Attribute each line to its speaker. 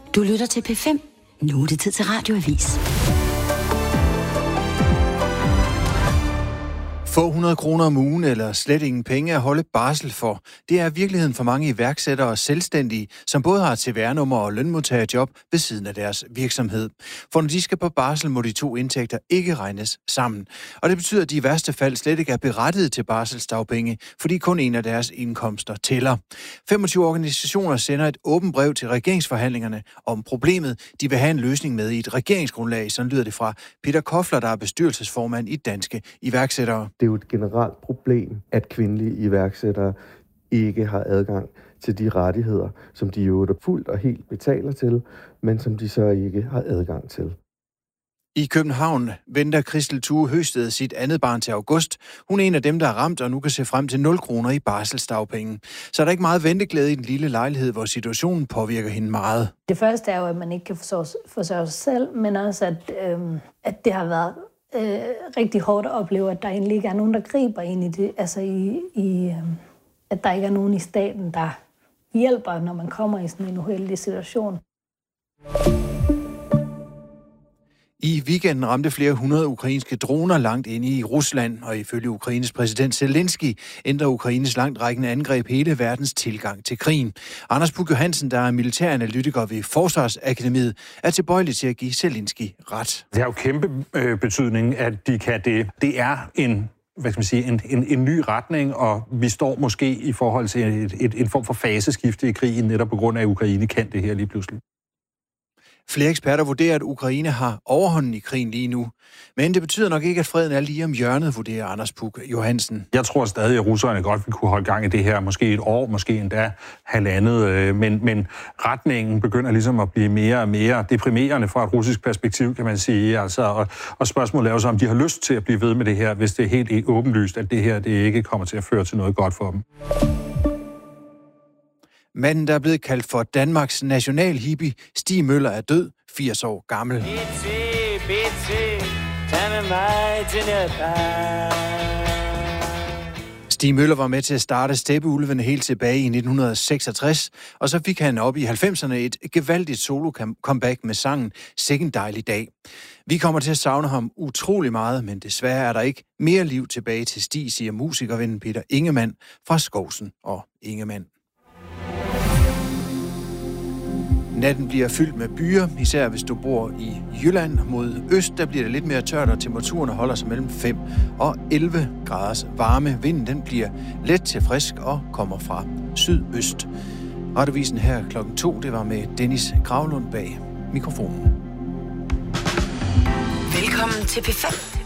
Speaker 1: Du lytter til P5. Nu er det tid til Radioavis.
Speaker 2: Få 100 kroner om ugen eller slet ingen penge at holde barsel for. Det er virkeligheden for mange iværksættere og selvstændige, som både har CVR-nummer og lønmodtagerjob ved siden af deres virksomhed. For når de skal på barsel, må de to indtægter ikke regnes sammen. Og det betyder, at de i værste fald slet ikke er berettiget til barselsdagpenge, fordi kun en af deres indkomster tæller. 25 organisationer sender et åbent brev til regeringsforhandlingerne om problemet. De vil have en løsning med i et regeringsgrundlag, sådan lyder det fra Peter Kofler, der er bestyrelsesformand i Danske Iværksættere.
Speaker 3: Det er jo et generelt problem, at kvindelige iværksættere ikke har adgang til de rettigheder, som de jo fuldt og helt betaler til, men som de så ikke har adgang til.
Speaker 2: I København venter Christel Tue Høsted sit andet barn til august. Hun er en af dem, der er ramt og nu kan se frem til 0 kroner i barselsdagpenge. Så er der ikke meget venteglæde i den lille lejlighed, hvor situationen påvirker hende meget.
Speaker 4: Det første er jo, at man ikke kan forsørge sig selv, men også at det har været rigtig hårdt at opleve, at der egentlig ikke er nogen, der griber ind i det. Altså at der ikke er nogen i staten, der hjælper, når man kommer i sådan en uheldig situation.
Speaker 2: I weekenden ramte flere 100 ukrainske droner langt inde i Rusland, og ifølge Ukraines præsident Zelensky ændrer Ukraines langtrækkende angreb hele verdens tilgang til krigen. Anders Puk Johansen, der er militæranalytiker ved Forsvarsakademiet, er tilbøjelig til at give Zelensky ret.
Speaker 5: Det har jo kæmpe betydning, at de kan det. Det er en ny retning, og vi står måske i forhold til en form for faseskifte i krigen, netop på grund af, at Ukraine kan det her lige pludselig.
Speaker 2: Flere eksperter vurderer, at Ukraine har overhånden i krigen lige nu. Men det betyder nok ikke, at freden er lige om hjørnet, vurderer Anders Puk Johansen.
Speaker 5: Jeg tror stadig, at russerne godt vil kunne holde gang i det her. Måske et år, måske endda halvandet. Men retningen begynder ligesom at blive mere og mere deprimerende fra et russisk perspektiv, kan man sige. Altså, og spørgsmålet er jo så, om de har lyst til at blive ved med det her, hvis det er helt åbenlyst, at det her det ikke kommer til at føre til noget godt for dem.
Speaker 2: Manden, der er blevet kaldt for Danmarks nationalhippie, Stig Møller, er død, 80 år gammel. Stig Møller var med til at starte Steppeulvene helt tilbage i 1966, og så fik han op i 90'erne et gevaldigt solo-comeback med sangen Sikke en dejlig dag. Vi kommer til at savne ham utrolig meget, men desværre er der ikke mere liv tilbage til Stig, siger musikervennen Peter Ingemann fra Skovsen og Ingemann. Natten bliver fyldt med byer, især hvis du bor i Jylland. Mod øst, der bliver det lidt mere tørt, og temperaturen holder sig mellem 5 og 11 graders varme. Vinden den bliver let til frisk og kommer fra sydøst. Radiovisen her 2:00, det var med Dennis Gravlund bag mikrofonen.
Speaker 1: Velkommen til P5.